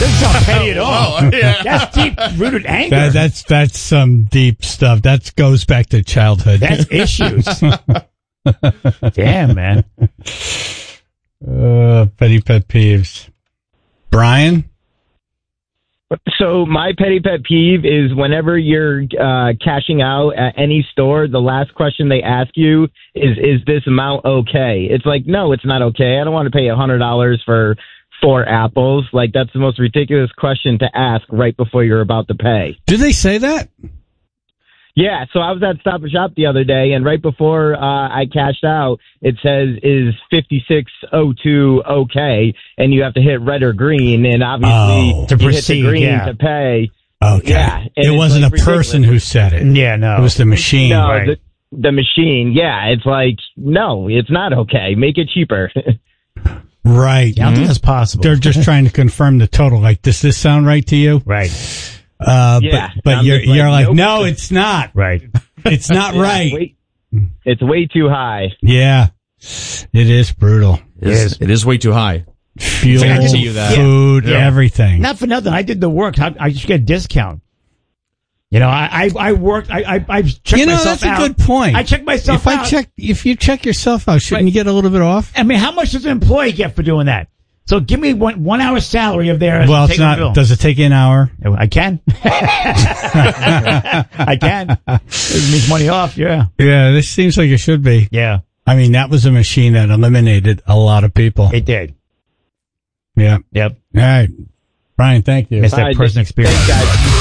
Doesn't sound petty at all. Oh, yeah. That's deep-rooted anger. That's some deep stuff. That goes back to childhood. That's issues. Damn, man. Petty pet peeves. Brian? So my petty pet peeve is whenever you're cashing out at any store, the last question they ask you is this amount okay? It's like, no, it's not okay. I don't want to pay $100 for 4 apples. Like, that's the most ridiculous question to ask right before you're about to pay. Do they say that? Yeah, so I was at Stop and Shop the other day, and right before I cashed out, it says, is 5602 okay? And you have to hit red or green, and obviously to you proceed, hit the green yeah. to pay. Okay. Yeah, it wasn't like a person who said it. Yeah, no. It was the machine. No, right. the machine. Yeah, it's like, no, it's not okay. Make it cheaper. Right. Yeah, I don't think that's possible. They're just trying to confirm the total. Like, does this sound right to you? Right. Yeah, but I'm you're just like, like, nope. no, it's not. Right. It's not right. It's way too high. Yeah. It is brutal. It is way too high. Fuel, I guarantee you that. food, Yeah. everything. Not for nothing. I did the work. I just get a discount. You know, I worked. I checked myself out. That's a good point. I checked myself out. If you check yourself out, shouldn't you get a little bit off? I mean, how much does an employee get for doing that? So give me 1 hour salary of theirs. Well, it's not. Does it take you an hour? I can. I can. It means money off. Yeah. Yeah, this seems like it should be. Yeah. I mean, that was a machine that eliminated a lot of people. It did. Yeah. Yep. All right. Brian, thank you. It's that person experience. Thanks, guys.